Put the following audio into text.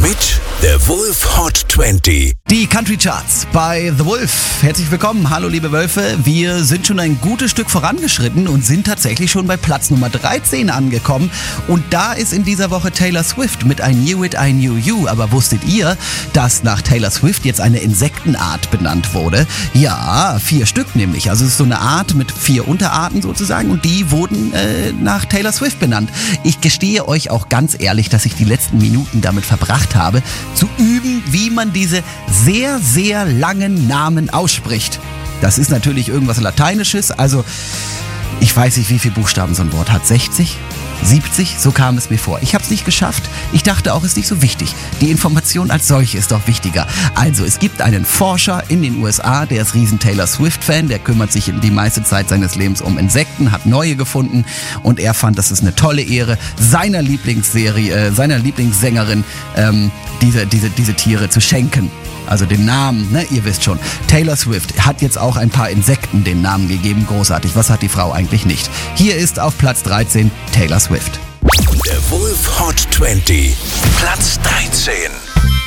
mit The Wolf Hot 20. Die Country Charts bei The Wolf. Herzlich willkommen. Hallo liebe Wölfe. Wir sind schon ein gutes Stück vorangeschritten und sind tatsächlich schon bei Platz Nummer 13 angekommen. Und da ist in dieser Woche Taylor Swift mit I Knew It, I Knew You. Aber wusstet ihr, dass nach Taylor Swift jetzt eine Insektenart benannt wurde? Ja, 4 Stück nämlich. Also es ist so eine Art mit 4 Unterarten sozusagen und die wurden nach Taylor Swift benannt. Ich gestehe euch auch ganz ehrlich, dass ich die letzten Minuten damit verbracht habe, zu üben, wie man diese sehr, sehr langen Namen ausspricht. Das ist natürlich irgendwas Lateinisches, also ich weiß nicht, wie viele Buchstaben so ein Wort hat. 60? 70? So kam es mir vor. Ich habe es nicht geschafft. Ich dachte auch, es ist nicht so wichtig. Die Information als solche ist doch wichtiger. Also, es gibt einen Forscher in den USA, der ist riesen Taylor Swift-Fan, der kümmert sich die meiste Zeit seines Lebens um Insekten, hat neue gefunden und er fand, das ist eine tolle Ehre, seiner Lieblingssängerin diese Tiere zu schenken. Also den Namen, ne, ihr wisst schon. Taylor Swift hat jetzt auch ein paar Insekten den Namen gegeben. Großartig. Was hat die Frau eigentlich nicht? Hier ist auf Platz 13 Taylor Swift. The Wolf Hot 20. Platz 13.